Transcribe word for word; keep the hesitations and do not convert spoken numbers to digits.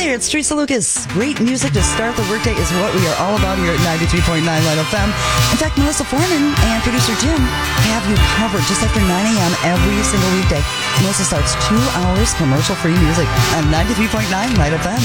here at Streets of Lucas. Great music to start the workday is what we are all about here at ninety-three point nine Light F M. In fact, Melissa Foreman and producer Jim have you covered just after nine a.m. every single weekday. Melissa starts two hours commercial-free music on ninety-three point nine Light F M.